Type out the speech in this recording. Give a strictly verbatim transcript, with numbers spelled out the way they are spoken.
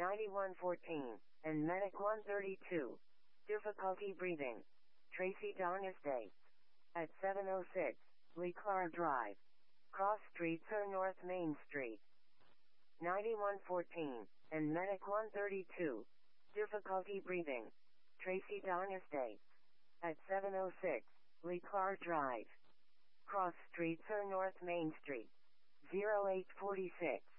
ninety-one fourteen, and Medic one thirty-two. Difficulty breathing. Tracy Dawn Estates. At seven oh six, Leclerc Drive. Cross streets or North Main Street. ninety-one fourteen, and Medic one thirty-two. Difficulty breathing. Tracy Dawn Estates. At seven oh six, Leclerc Drive. Cross streets or North Main Street. zero eight four six.